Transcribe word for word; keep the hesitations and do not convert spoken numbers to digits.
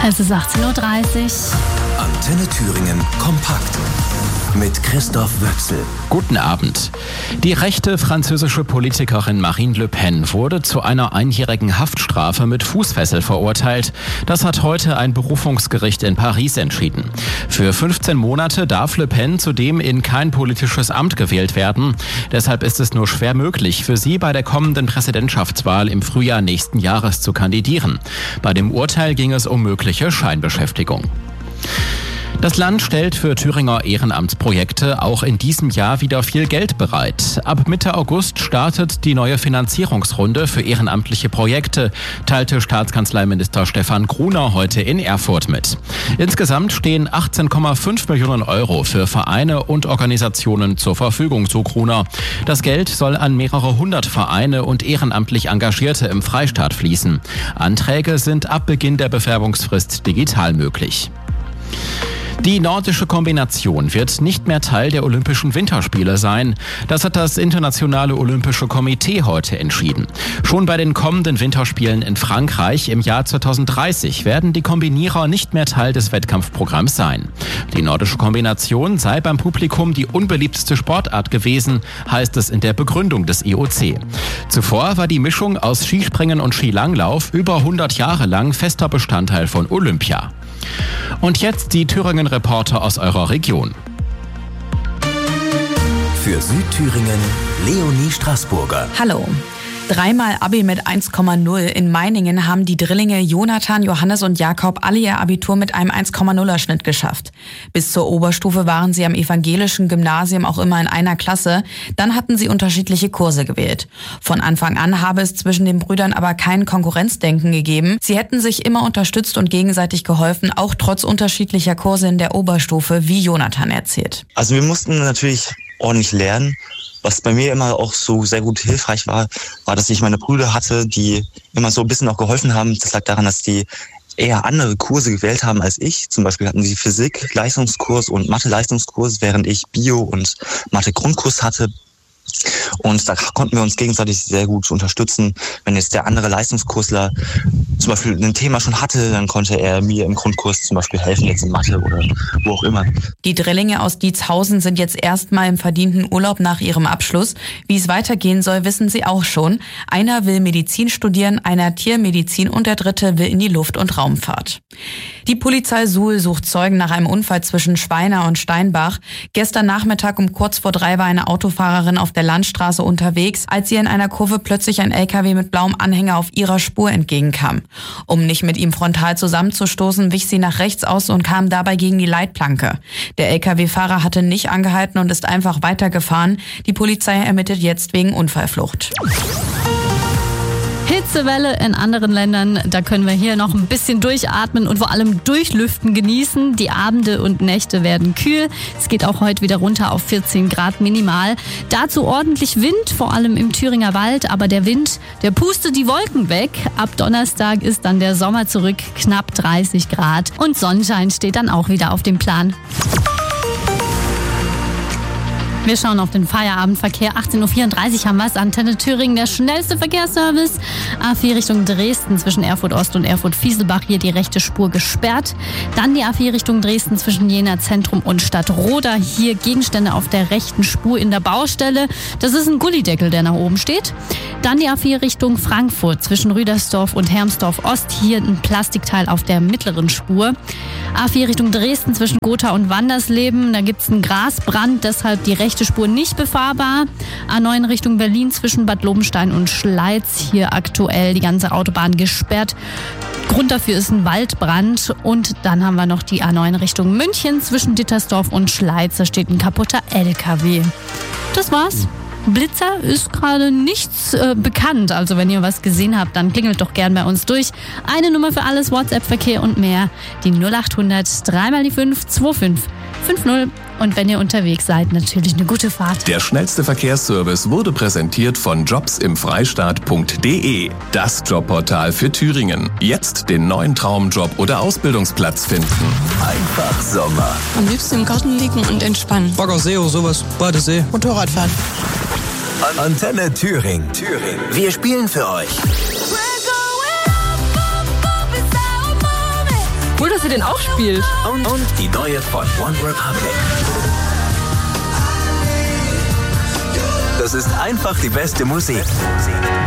Es ist achtzehn Uhr dreißig. Antenne Thüringen kompakt mit Christoph Wöchsel. Guten Abend. Die rechte französische Politikerin Marine Le Pen wurde zu einer einjährigen Haftstrafe mit Fußfessel verurteilt. Das hat heute ein Berufungsgericht in Paris entschieden. Für fünfzehn Monate darf Le Pen zudem in kein politisches Amt gewählt werden. Deshalb ist es nur schwer möglich, für sie bei der kommenden Präsidentschaftswahl im Frühjahr nächsten Jahres zu kandidieren. Bei dem Urteil ging es um mögliche Scheinbeschäftigung. Das Land stellt für Thüringer Ehrenamtsprojekte auch in diesem Jahr wieder viel Geld bereit. Ab Mitte August startet die neue Finanzierungsrunde für ehrenamtliche Projekte, teilte Staatskanzleiminister Stefan Gruner heute in Erfurt mit. Insgesamt stehen achtzehn Komma fünf Millionen Euro für Vereine und Organisationen zur Verfügung, so Gruner. Das Geld soll an mehrere hundert Vereine und ehrenamtlich Engagierte im Freistaat fließen. Anträge sind ab Beginn der Bewerbungsfrist digital möglich. Die nordische Kombination wird nicht mehr Teil der Olympischen Winterspiele sein. Das hat das Internationale Olympische Komitee heute entschieden. Schon bei den kommenden Winterspielen in Frankreich im Jahr zweitausenddreißig werden die Kombinierer nicht mehr Teil des Wettkampfprogramms sein. Die nordische Kombination sei beim Publikum die unbeliebteste Sportart gewesen, heißt es in der Begründung des I O C. Zuvor war die Mischung aus Skispringen und Skilanglauf über hundert Jahre lang fester Bestandteil von Olympia. Und jetzt die Thüringen-Reporter aus eurer Region. Für Südthüringen Leonie Straßburger. Hallo. Dreimal Abi mit eins Komma null. In Meiningen haben die Drillinge Jonathan, Johannes und Jakob alle ihr Abitur mit einem eins Komma nuller Schnitt geschafft. Bis zur Oberstufe waren sie am evangelischen Gymnasium auch immer in einer Klasse. Dann hatten sie unterschiedliche Kurse gewählt. Von Anfang an habe es zwischen den Brüdern aber kein Konkurrenzdenken gegeben. Sie hätten sich immer unterstützt und gegenseitig geholfen, auch trotz unterschiedlicher Kurse in der Oberstufe, wie Jonathan erzählt. Also wir mussten natürlich ordentlich lernen. Was bei mir immer auch so sehr gut hilfreich war, war, dass ich meine Brüder hatte, die immer so ein bisschen auch geholfen haben. Das lag daran, dass die eher andere Kurse gewählt haben als ich. Zum Beispiel hatten sie Physik-Leistungskurs und Mathe-Leistungskurs, während ich Bio- und Mathe-Grundkurs hatte. Und da konnten wir uns gegenseitig sehr gut unterstützen. Wenn jetzt der andere Leistungskursler zum Beispiel ein Thema schon hatte, dann konnte er mir im Grundkurs zum Beispiel helfen, jetzt in Mathe oder wo auch immer. Die Drillinge aus Dietshausen sind jetzt erstmal im verdienten Urlaub nach ihrem Abschluss. Wie es weitergehen soll, wissen sie auch schon. Einer will Medizin studieren, einer Tiermedizin und der dritte will in die Luft- und Raumfahrt. Die Polizei Suhl sucht Zeugen nach einem Unfall zwischen Speiner und Steinbach. Gestern Nachmittag um kurz vor drei war eine Autofahrerin auf der Landstraße unterwegs, als ihr in einer Kurve plötzlich ein L K W mit blauem Anhänger auf ihrer Spur entgegenkam. Um nicht mit ihm frontal zusammenzustoßen, wich sie nach rechts aus und kam dabei gegen die Leitplanke. Der L K W-Fahrer hatte nicht angehalten und ist einfach weitergefahren. Die Polizei ermittelt jetzt wegen Unfallflucht. Hitzewelle in anderen Ländern, da können wir hier noch ein bisschen durchatmen und vor allem durchlüften genießen. Die Abende und Nächte werden kühl. Es geht auch heute wieder runter auf vierzehn Grad minimal. Dazu ordentlich Wind, vor allem im Thüringer Wald. Aber der Wind, der pustet die Wolken weg. Ab Donnerstag ist dann der Sommer zurück, knapp dreißig Grad. Und Sonnenschein steht dann auch wieder auf dem Plan. Wir schauen auf den Feierabendverkehr. achtzehn Uhr vierunddreißig haben wir es. Antenne Thüringen, der schnellste Verkehrsservice. A vier Richtung Dresden zwischen Erfurt Ost und Erfurt Fieselbach. Hier die rechte Spur gesperrt. Dann die A vier Richtung Dresden zwischen Jena Zentrum und Stadtroda. Hier Gegenstände auf der rechten Spur in der Baustelle. Das ist ein Gullideckel, der nach oben steht. Dann die A vier Richtung Frankfurt zwischen Rüdersdorf und Hermsdorf Ost. Hier ein Plastikteil auf der mittleren Spur. A vier Richtung Dresden zwischen Gotha und Wandersleben. Da gibt es einen Grasbrand, deshalb die rechte Spur nicht befahrbar. A neun Richtung Berlin zwischen Bad Lobenstein und Schleiz. Hier aktuell die ganze Autobahn gesperrt. Grund dafür ist ein Waldbrand. Und dann haben wir noch die A neun Richtung München zwischen Dittersdorf und Schleiz. Da steht ein kaputter L K W. Das war's. Blitzer ist gerade nichts äh, bekannt. Also wenn ihr was gesehen habt, dann klingelt doch gern bei uns durch. Eine Nummer für alles, WhatsApp-Verkehr und mehr. Die null acht hundert drei mal die fünf zwei fünf fünf null. Und wenn ihr unterwegs seid, natürlich eine gute Fahrt. Der schnellste Verkehrsservice wurde präsentiert von jobs im freistaat punkt de. Das Jobportal für Thüringen. Jetzt den neuen Traumjob oder Ausbildungsplatz finden. Einfach Sommer. Am liebsten im Garten liegen und entspannen. Baggersee oder sowas, Badesee. Motorradfahren. Antenne Thüringen. Thüringen. Wir spielen für euch. Cool, dass ihr den auch spielt. Und, und die neue von One Republic. Das ist einfach die beste Musik.